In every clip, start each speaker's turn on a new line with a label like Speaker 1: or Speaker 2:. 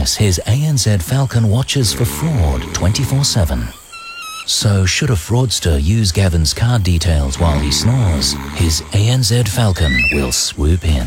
Speaker 1: Yes, his ANZ Falcon watches for fraud 24/7. So should a fraudster use Gavin's card details while he snores, his ANZ Falcon will swoop in.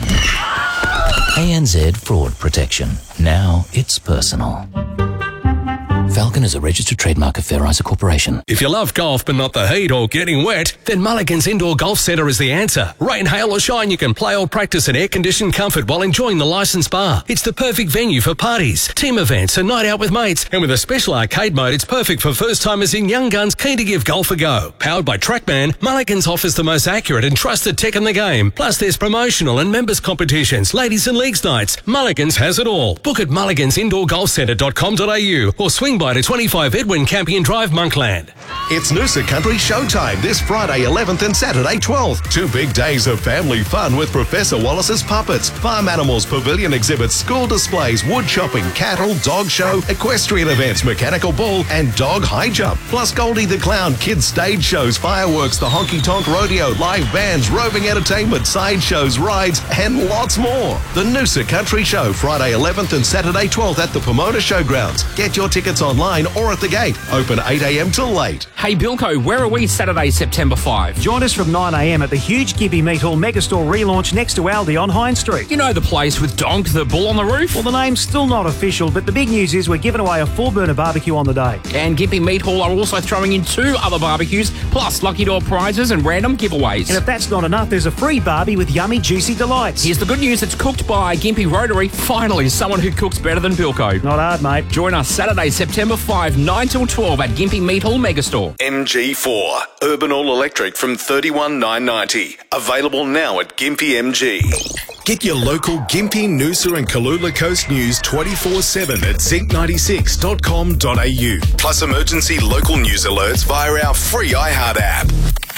Speaker 1: ANZ Fraud Protection. Now it's personal. Falcon is a registered trademark of Fair Isa Corporation.
Speaker 2: If you love golf but not the heat or getting wet, then Mulligan's Indoor Golf Centre is the answer. Rain, hail or shine, you can play or practice in air-conditioned comfort while enjoying the licensed bar. It's the perfect venue for parties, team events, a night out with mates. And with a special arcade mode, it's perfect for first-timers and young guns keen to give golf a go. Powered by TrackMan, Mulligan's offers the most accurate and trusted tech in the game. Plus, there's promotional and members competitions, ladies and leagues nights. Mulligan's has it all. Book at mulligansindoorgolfcentre.com.au or swing by to 25 Edwin Campion Drive, Monkland.
Speaker 3: It's Noosa Country Showtime this Friday 11th and Saturday 12th. 2 big days of family fun with Professor Wallace's puppets, farm animals, pavilion exhibits, school displays, wood shopping, cattle, dog show, equestrian events, mechanical bull and dog high jump. Plus Goldie the Clown, kids stage shows, fireworks, the honky tonk rodeo, live bands, roving entertainment, side shows, rides and lots more. The Noosa Country Show Friday 11th and Saturday 12th at the Pomona Showgrounds. Get your tickets online or at the gate. Open 8 a.m. till late.
Speaker 4: Hey Bilko, where are we Saturday, September 5?
Speaker 5: Join us from 9 a.m. at the huge Gimpy Meat Hall Megastore relaunch next to Aldi on Hine Street.
Speaker 4: You know the place with Donk, the bull on the roof?
Speaker 5: Well, the name's still not official, but the big news is we're giving away a 4-burner barbecue on the day.
Speaker 4: And Gimpy Meat Hall are also throwing in 2 other barbecues, plus lucky door prizes and random giveaways.
Speaker 5: And if that's not enough, there's a free barbie with yummy, juicy delights.
Speaker 4: Here's the good news, it's cooked by Gimpy Rotary. Finally, someone who cooks better than Bilko.
Speaker 5: Not hard, mate.
Speaker 4: Join us Saturday, September 5, 9 till 12 at Gimpy Meat Hall Megastore.
Speaker 3: MG4 Urban All Electric from $31,990. Available now at Gympie MG. Get your local Gympie, Noosa and Kalula Coast news 24/7 at zinc96.com.au. Plus emergency local news alerts via our free iHeart app.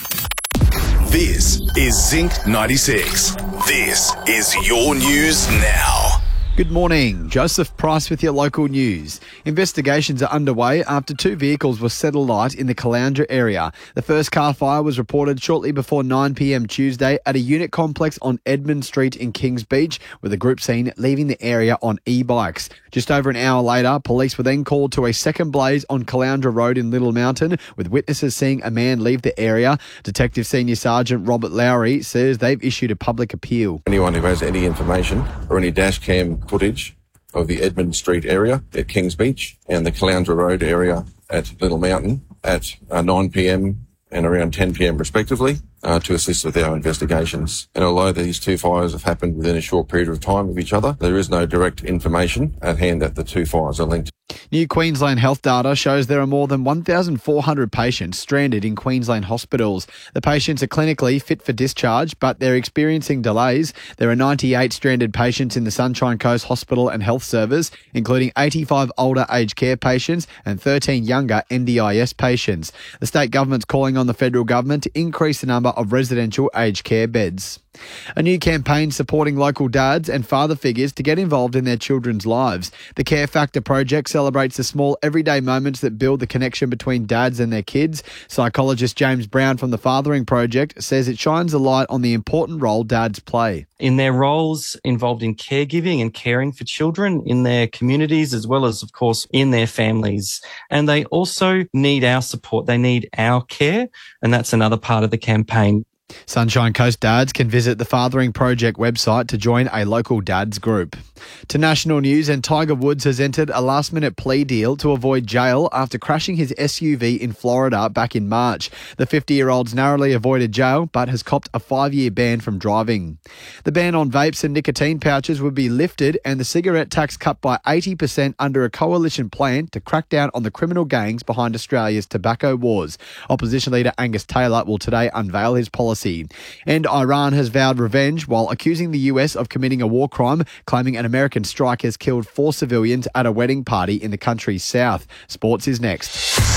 Speaker 3: This is Zinc 96. This is your news now.
Speaker 6: Good morning. Joseph Price with your local news. Investigations are underway after 2 vehicles were set alight in the Caloundra area. The first car fire was reported shortly before 9 p.m. Tuesday at a unit complex on Edmund Street in Kings Beach, with a group seen leaving the area on e-bikes. Just over an hour later, police were then called to a second blaze on Caloundra Road in Little Mountain, with witnesses seeing a man leave the area. Detective Senior Sergeant Robert Lowry says they've issued a public appeal.
Speaker 7: Anyone who has any information or any dash cam footage of the Edmund Street area at Kings Beach and the Caloundra Road area at Little Mountain at 9 p.m. and around 10 p.m. respectively to assist with our investigations. And although these 2 fires have happened within a short period of time of each other, there is no direct information at hand that the 2 fires are linked.
Speaker 6: New Queensland health data shows there are more than 1,400 patients stranded in Queensland hospitals. The patients are clinically fit for discharge, but they're experiencing delays. There are 98 stranded patients in the Sunshine Coast Hospital and Health Service, including 85 older aged care patients and 13 younger NDIS patients. The state government's calling on the federal government to increase the number of residential aged care beds. A new campaign supporting local dads and father figures to get involved in their children's lives. The Care Factor project celebrates the small everyday moments that build the connection between dads and their kids. Psychologist James Brown from the Fathering Project says it shines a light on the important role dads play.
Speaker 8: In their roles involved in caregiving and caring for children in their communities, as well as, of course, in their families. And they also need our support. They need our care. And that's another part of the campaign.
Speaker 6: Sunshine Coast dads can visit the Fathering Project website to join a local dads group. To national news, and Tiger Woods has entered a last-minute plea deal to avoid jail after crashing his SUV in Florida back in March. The 50-year-old's narrowly avoided jail but has copped a 5-year ban from driving. The ban on vapes and nicotine pouches would be lifted and the cigarette tax cut by 80% under a coalition plan to crack down on the criminal gangs behind Australia's tobacco wars. Opposition leader Angus Taylor will today unveil his policy. And Iran has vowed revenge while accusing the US of committing a war crime, claiming an American strike has killed 4 civilians at a wedding party in the country's south. Sports is next.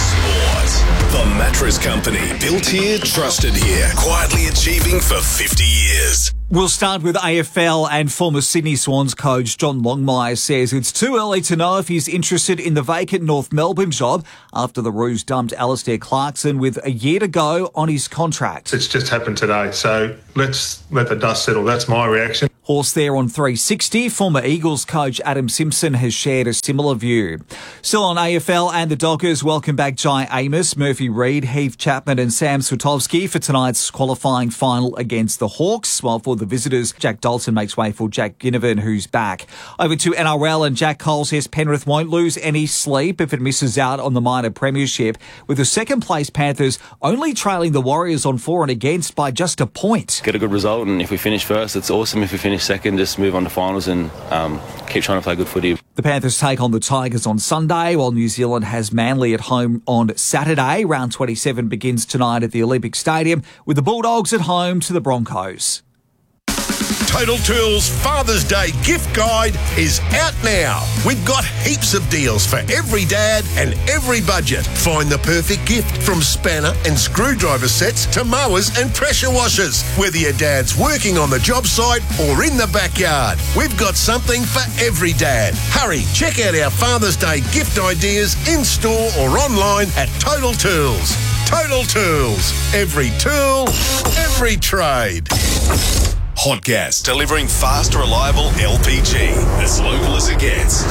Speaker 3: Sport. The Mattress Company. Built here, trusted here. Quietly achieving for 50 years.
Speaker 9: We'll start with AFL, and former Sydney Swans coach John Longmire says it's too early to know if he's interested in the vacant North Melbourne job after the Roos dumped Alistair Clarkson with a year to go on his contract.
Speaker 10: It's just happened today, so let's let the dust settle. That's my reaction.
Speaker 9: Horse there on 360. Former Eagles coach Adam Simpson has shared a similar view. Still on AFL and the Dockers, welcome back Jai Amos, Murphy Reid, Heath Chapman and Sam Switovski for tonight's qualifying final against the Hawks, while for the visitors, Jack Dalton makes way for Jack Ginnivan, who's back. Over to NRL, and Jack Cole says Penrith won't lose any sleep if it misses out on the minor premiership, with the second-place Panthers only trailing the Warriors on for and against by just a point.
Speaker 11: Get a good result, and if we finish first, it's awesome. If we finish second, just move on to finals and keep trying to play good footy.
Speaker 9: The Panthers take on the Tigers on Sunday, while New Zealand has Manly at home on Saturday. Round 27 begins tonight at the Olympic Stadium, with the Bulldogs at home to the Broncos.
Speaker 12: Total Tools Father's Day gift guide is out now. We've got heaps of deals for every dad and every budget. Find the perfect gift, from spanner and screwdriver sets to mowers and pressure washers. Whether your dad's working on the job site or in the backyard, we've got something for every dad. Hurry, check out our Father's Day gift ideas in store or online at Total Tools. Total Tools. Every tool, every trade.
Speaker 13: Hot Gas, delivering fast, reliable LPG. As local as it gets.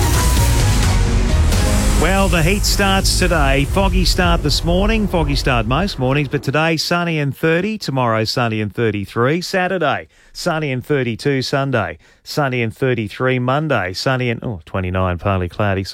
Speaker 5: Well, the heat starts today. Foggy start this morning. Foggy start most mornings, but today sunny and 30. Tomorrow sunny and 33. Saturday sunny and 32. Sunday sunny and 33. Monday sunny and 29. Partly cloudy.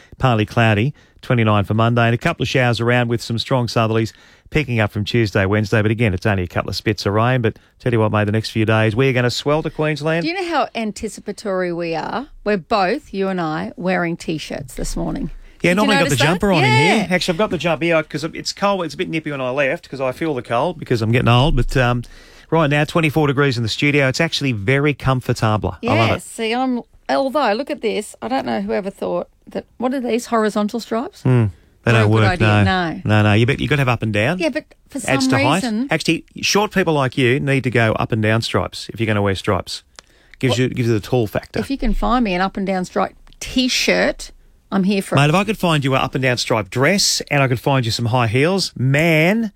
Speaker 5: 29 for Monday, and a couple of showers around with some strong southerlies picking up from Tuesday, Wednesday. But again, it's only a couple of spits of rain. But tell you what, mate, the next few days we're going to swelter Queensland.
Speaker 14: Do you know how anticipatory we are? We're both, you and I, wearing T-shirts this morning.
Speaker 5: Yeah, normally got the
Speaker 14: that?
Speaker 5: jumper on in
Speaker 14: Yeah.
Speaker 5: here. Actually, I've got the jumper here because it's cold. It's a bit nippy when I left because I feel the cold because I'm getting old. But right now, 24 degrees in the studio. It's actually very comfortable. I love it.
Speaker 14: See, although, look at this. I don't know whoever thought that. What are these horizontal stripes?
Speaker 5: They don't work.
Speaker 14: Idea.
Speaker 5: No. You got to have up and down.
Speaker 14: Yeah, but for some
Speaker 5: Adds to
Speaker 14: reason,
Speaker 5: height. Actually, short people like you need to go up and down stripes if you're going to wear stripes. Gives you the tall factor.
Speaker 14: if you can find me an up and down stripe T-shirt, I'm here for
Speaker 5: Mate,
Speaker 14: it.
Speaker 5: if I could find you an up and down striped dress and I could find you some high heels, man.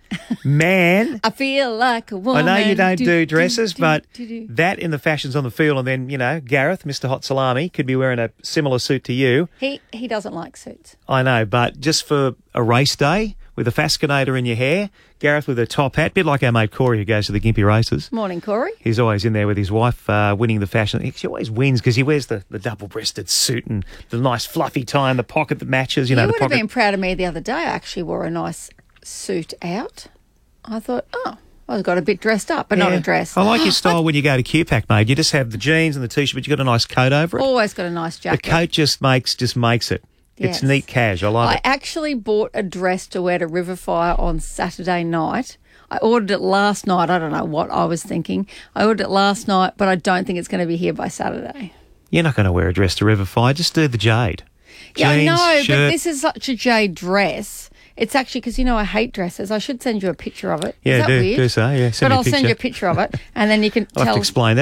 Speaker 14: I feel like a woman.
Speaker 5: I know you don't do dresses, but
Speaker 14: do.
Speaker 5: that in the fashions on the field, and then, Gareth, Mr. Hot Salami, could be wearing a similar suit to you.
Speaker 14: He doesn't like suits.
Speaker 5: I know, but just for a race day with a fascinator in your hair, Gareth with a top hat, bit like our mate Corey who goes to the Gympie races.
Speaker 14: Morning, Corey.
Speaker 5: He's always in there with his wife winning the fashion. He always wins because he wears the double-breasted suit and the nice fluffy tie and the pocket that matches.
Speaker 14: You
Speaker 5: the
Speaker 14: would
Speaker 5: pocket.
Speaker 14: have been proud of me the other day. I actually wore a nice suit out. I thought, I got a bit dressed up, but not a dress.
Speaker 5: I like your style when you go to QPAC, mate. You just have the jeans and the T-shirt, but you got a nice coat over it.
Speaker 14: Always got a nice jacket.
Speaker 5: The coat just makes it.
Speaker 14: Yes.
Speaker 5: It's neat cash. I love
Speaker 14: I
Speaker 5: it.
Speaker 14: actually bought a dress to wear to Riverfire on Saturday night. I ordered it last night. I don't know what I was thinking. I ordered it last night, but I don't think it's going to be here by Saturday.
Speaker 5: You're not going to wear a dress to Riverfire. Just do the jade.
Speaker 14: Yeah,
Speaker 5: Jeans,
Speaker 14: I know,
Speaker 5: shirt.
Speaker 14: but this is such a jade dress. It's actually because, I hate dresses. I should send you a picture of it.
Speaker 5: Yeah,
Speaker 14: is that weird?
Speaker 5: do so. Yeah,
Speaker 14: But I'll send you a picture of it, and then you can
Speaker 5: I'll have
Speaker 14: tell.
Speaker 5: to explain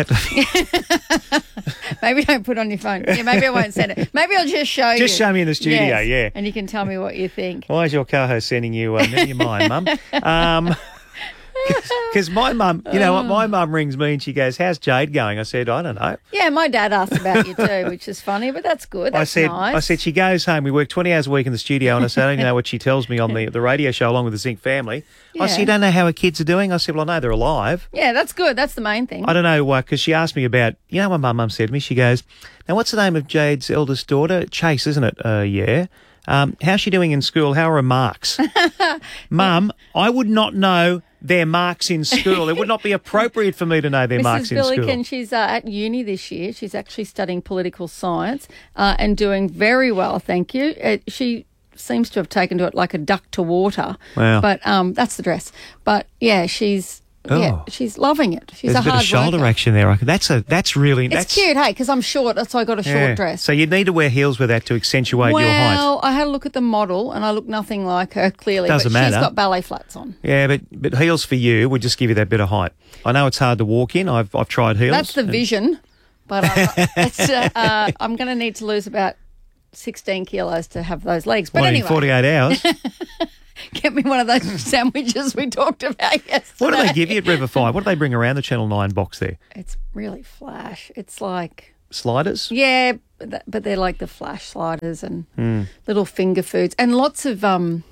Speaker 5: that.
Speaker 14: Maybe don't put it on your phone. Yeah, maybe I won't send it. Maybe I'll just show you.
Speaker 5: Just show me in the studio,
Speaker 14: Yes,
Speaker 5: yeah.
Speaker 14: And you can tell me what you think.
Speaker 5: Why is your co-host sending you? Never mind, Mum. Because my mum, my mum rings me and she goes, "How's Jade going?" I said, "I don't know."
Speaker 14: Yeah, my dad asked about you too, which is funny, but that's good. That's nice.
Speaker 5: I said, she goes home. We work 20 hours a week in the studio, and I said, I don't even know what she tells me on the radio show along with the Zinc family.
Speaker 14: Yeah.
Speaker 5: I said, "You don't know how her kids are doing?" I said, "Well, I know they're alive."
Speaker 14: Yeah, that's good. That's the main thing.
Speaker 5: I don't know why, because she asked me about, what my mum said to me? She goes, "Now, what's the name of Jade's eldest daughter? Chase, isn't it?" Yeah. How's she doing in school? How are her marks? Mum, I would not know their marks in school. It would not be appropriate for me to know their marks in school.
Speaker 14: Mrs. Billiken, she's at uni this year. She's actually studying political science and doing very well, thank you. She seems to have taken to it like a duck to water.
Speaker 5: Wow.
Speaker 14: But that's the dress. But, yeah, she's loving it. She's
Speaker 5: There's a bit of shoulder
Speaker 14: worker.
Speaker 5: action there. That's really...
Speaker 14: It's cute, hey, because I'm short, so I got a short dress.
Speaker 5: So you need to wear heels with that to accentuate your height.
Speaker 14: Well, I had a look at the model and I look nothing like her, clearly.
Speaker 5: Doesn't
Speaker 14: but
Speaker 5: matter.
Speaker 14: She's got ballet flats on.
Speaker 5: Yeah, but heels for you would just give you that bit of height. I know it's hard to walk in. I've tried heels.
Speaker 14: That's the vision, but I'm going to need to lose about 16 kilos to have those legs. But
Speaker 5: in
Speaker 14: anyway.
Speaker 5: 48 hours?
Speaker 14: get me one of those sandwiches we talked about yesterday.
Speaker 5: What do they give you at River Fire? What do they bring around the Channel 9 box there?
Speaker 14: It's really flash. It's like...
Speaker 5: Sliders?
Speaker 14: Yeah, but they're like the flash sliders and little finger foods and lots of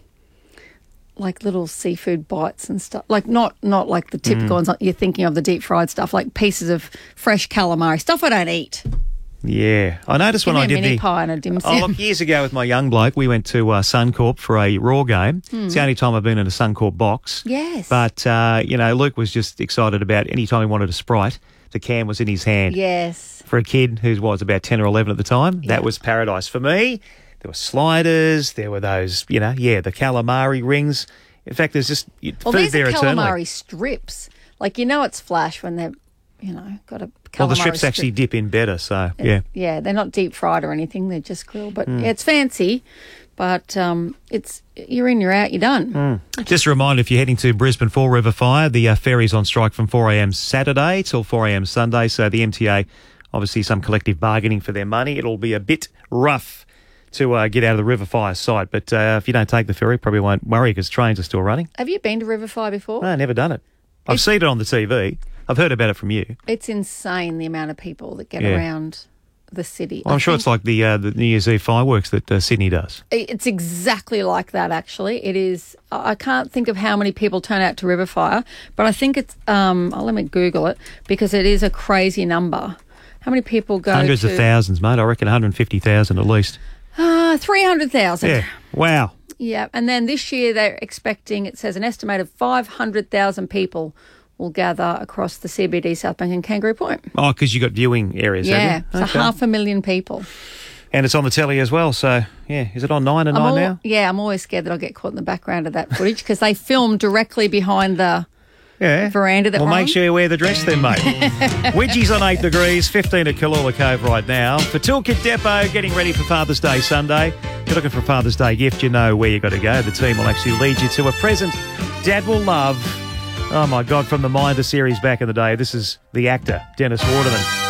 Speaker 14: like little seafood bites and stuff. Like not like the typical ones like you're thinking of, the deep fried stuff, like pieces of fresh calamari, stuff I don't eat.
Speaker 5: Yeah. I noticed when I did
Speaker 14: mini pie and a dim sum.
Speaker 5: Oh, look, years ago with my young bloke, we went to Suncorp for a Raw game. It's the only time I've been in a Suncorp box.
Speaker 14: Yes.
Speaker 5: But, Luke was just excited about any time he wanted a Sprite, the can was in his hand.
Speaker 14: Yes.
Speaker 5: For a kid who was about 10 or 11 at the time, that was paradise. For me, there were sliders, there were those, the calamari rings. In fact, there's just food there eternally.
Speaker 14: Well, these are calamari strips. Like, it's flash when they're, got a calamari
Speaker 5: Well, the strips actually dip in better, so, yeah.
Speaker 14: Yeah, they're not deep fried or anything. They're just grilled. But it's fancy, but you're in, you're out, you're done.
Speaker 5: Just a reminder, if you're heading to Brisbane for River Fire, the ferry's on strike from 4 a.m. Saturday till 4 a.m. Sunday, so the MTA, obviously some collective bargaining for their money. It'll be a bit rough to get out of the River Fire site, but if you don't take the ferry, probably won't worry because trains are still running.
Speaker 14: Have you been to River Fire before?
Speaker 5: No, never done it. I've seen it on the TV. I've heard about it from you.
Speaker 14: It's insane the amount of people that get around the city.
Speaker 5: Well, I'm sure it's like the New Year's Eve fireworks that Sydney does.
Speaker 14: It's exactly like that, actually. It is. I can't think of how many people turn out to River Fire, but I think it's. Let me Google it because it is a crazy number. How many people go?
Speaker 5: Hundreds of thousands, mate. I reckon 150,000 at least.
Speaker 14: 300,000.
Speaker 5: Yeah. Wow.
Speaker 14: Yeah, and then this year they're expecting, it says, an estimated 500,000 people will gather across the CBD, South Bank and Kangaroo Point.
Speaker 5: Oh, because you got viewing areas,
Speaker 14: yeah,
Speaker 5: have you?
Speaker 14: so 500,000 people.
Speaker 5: And it's on the telly as well, so, yeah. Is it on 9 and 9 now?
Speaker 14: Yeah, I'm always scared that I'll get caught in the background of that footage because they film directly behind the veranda that
Speaker 5: Well,
Speaker 14: we're
Speaker 5: make
Speaker 14: on.
Speaker 5: sure you wear the dress then, mate. Wedgies on 8 degrees, 15 at Kalula Cove right now. For Toolkit Depot, getting ready for Father's Day Sunday. If you're looking for a Father's Day gift, you know where you got to go. The team will actually lead you to a present Dad will love. Oh, my God, from the Minder series back in the day, this is the actor, Dennis Waterman.